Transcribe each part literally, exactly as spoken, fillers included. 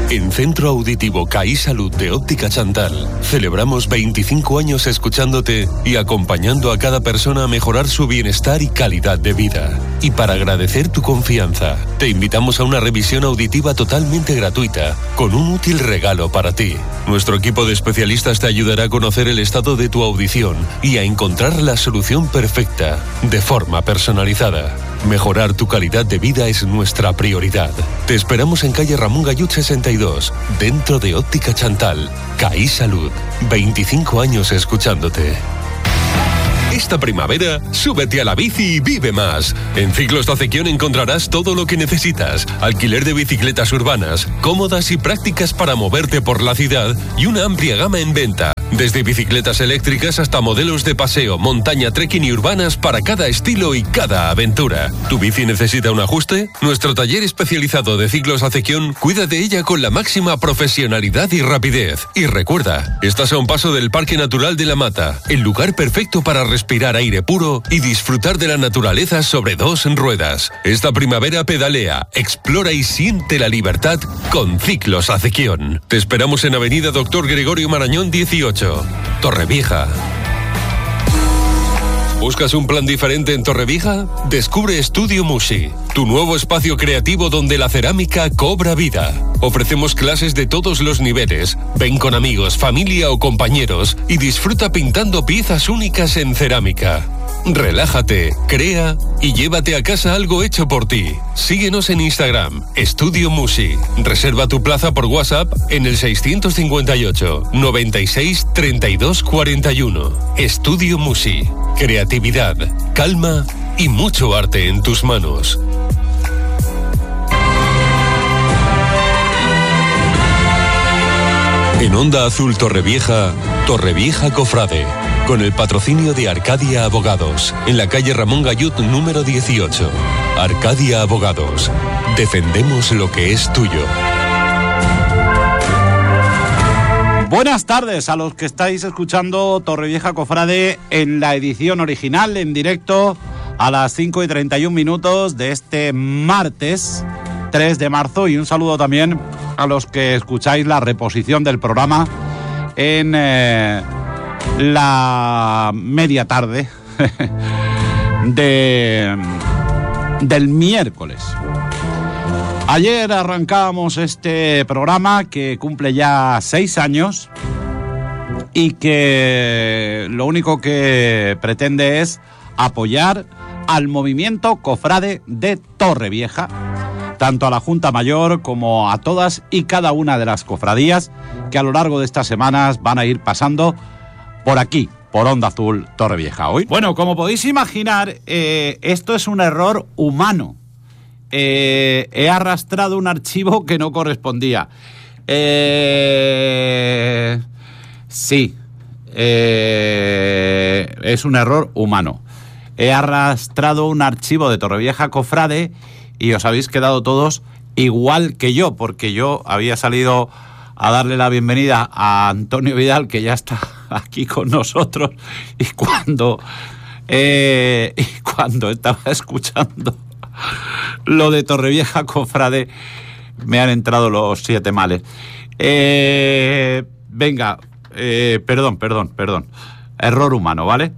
En Centro Auditivo CAI Salud de Óptica Chantal, celebramos veinticinco años escuchándote y acompañando a cada persona a mejorar su bienestar y calidad de vida. Y para agradecer tu confianza, te invitamos a una revisión auditiva totalmente gratuita, con un útil regalo para ti. Nuestro equipo de especialistas te ayudará a conocer el estado de tu audición y a encontrar la solución perfecta, de forma personalizada. Mejorar tu calidad de vida es nuestra prioridad. Te esperamos en calle Ramón Gayut sesenta y dos, dentro de Óptica Chantal. CAI Salud, veinticinco años escuchándote. Esta primavera, súbete a la bici y vive más. En Ciclos Acequión encontrarás todo lo que necesitas. Alquiler de bicicletas urbanas, cómodas y prácticas para moverte por la ciudad y una amplia gama en venta. Desde bicicletas eléctricas hasta modelos de paseo, montaña, trekking y urbanas para cada estilo y cada aventura. ¿Tu bici necesita un ajuste? Nuestro taller especializado de Ciclos Acequión cuida de ella con la máxima profesionalidad y rapidez. Y recuerda, estás a un paso del Parque Natural de la Mata, el lugar perfecto para respirar aire puro y disfrutar de la naturaleza sobre dos ruedas. Esta primavera pedalea, explora y siente la libertad con Ciclos Acequión. Te esperamos en Avenida Doctor Gregorio Marañón dieciocho. Torrevieja. ¿Buscas un plan diferente en Torrevieja? Descubre Estudio Musi, tu nuevo espacio creativo donde la cerámica cobra vida. Ofrecemos clases de todos los niveles. Ven con amigos, familia o compañeros y disfruta pintando piezas únicas en cerámica. Relájate, crea y llévate a casa algo hecho por ti. Síguenos en Instagram, Estudio Musi. Reserva tu plaza por WhatsApp en el seiscientos cincuenta y ocho, noventa y seis, treinta y dos, cuarenta y uno. Estudio Musi. Creatividad, calma y mucho arte en tus manos. En Onda Azul Torrevieja, Torrevieja Cofrade, con el patrocinio de Arcadia Abogados, en la calle Ramón Gayut número dieciocho. Arcadia Abogados, defendemos lo que es tuyo. Buenas tardes a los que estáis escuchando Torrevieja Cofrade en la edición original, en directo, a las cinco y treinta y un minutos de este martes tres de marzo, y un saludo también a los que escucháis la reposición del programa en eh, la media tarde de, del miércoles. Ayer arrancábamos este programa que cumple ya seis años y que lo único que pretende es apoyar al movimiento cofrade de Torrevieja, tanto a la Junta Mayor como a todas y cada una de las cofradías que a lo largo de estas semanas van a ir pasando por aquí, por Onda Azul Torrevieja. Hoy, bueno, como podéis imaginar, eh, esto es un error humano. Eh, he arrastrado un archivo que no correspondía. Eh, sí, eh, es un error humano. He arrastrado un archivo de Torrevieja Cofrade y os habéis quedado todos igual que yo, porque yo había salido a darle la bienvenida a Antonio Vidal, que ya está aquí con nosotros, y cuando, eh, y cuando estaba escuchando lo de Torrevieja Cofrade, me han entrado los siete males. Eh, venga, eh, perdón, perdón, perdón. Error humano, ¿vale?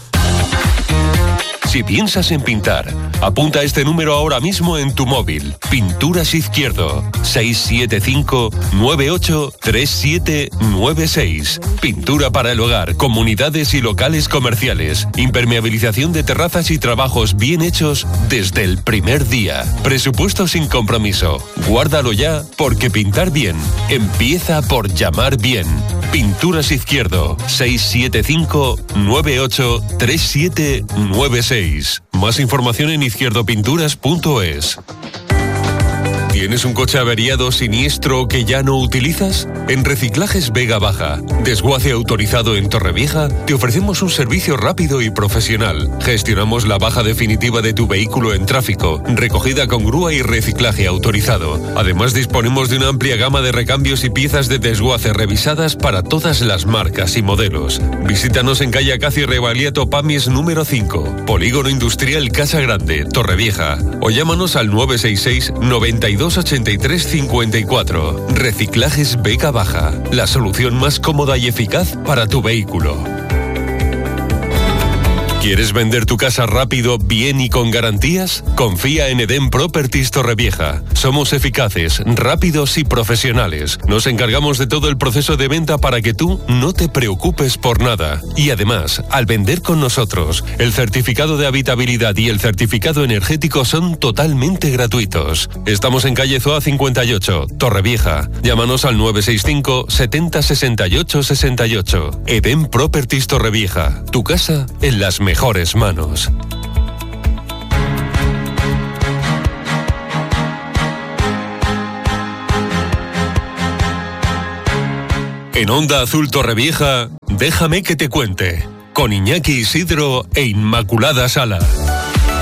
Si piensas en pintar, apunta este número ahora mismo en tu móvil. Pinturas Izquierdo, seis siete cinco, nueve ocho, tres siete nueve seis. Pintura para el hogar, comunidades y locales comerciales. Impermeabilización de terrazas y trabajos bien hechos desde el primer día. Presupuesto sin compromiso. Guárdalo ya, porque pintar bien empieza por llamar bien. Pinturas Izquierdo, seis siete cinco, nueve ocho, tres siete nueve seis. Más información en izquierdo pinturas punto es. ¿Tienes un coche averiado, siniestro que ya no utilizas? En Reciclajes Vega Baja, desguace autorizado en Torrevieja, te ofrecemos un servicio rápido y profesional. Gestionamos la baja definitiva de tu vehículo en tráfico, recogida con grúa y reciclaje autorizado. Además, disponemos de una amplia gama de recambios y piezas de desguace revisadas para todas las marcas y modelos. Visítanos en calle Acacio Revaliato Pamies número cinco, Polígono Industrial Casa Grande, Torrevieja, o llámanos al nueve seis seis, noventa y dos, dos ochenta y tres cincuenta y cuatro. Reciclajes Vega Baja, la solución más cómoda y eficaz para tu vehículo. ¿Quieres vender tu casa rápido, bien y con garantías? Confía en Eden Properties Torrevieja. Somos eficaces, rápidos y profesionales. Nos encargamos de todo el proceso de venta para que tú no te preocupes por nada. Y además, al vender con nosotros, el certificado de habitabilidad y el certificado energético son totalmente gratuitos. Estamos en calle Zoa cincuenta y ocho, Torrevieja. Llámanos al nueve seis cinco setenta sesenta y ocho sesenta y ocho. Eden Properties Torrevieja. Tu casa en las mejores mejores manos. En Onda Azul Torrevieja, déjame que te cuente, con Iñaki Isidro e Inmaculada Sala.